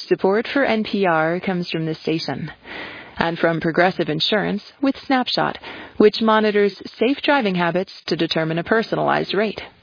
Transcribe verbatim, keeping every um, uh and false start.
Support for N P R comes from this station and from Progressive Insurance with Snapshot, which monitors safe driving habits to determine a personalized rate.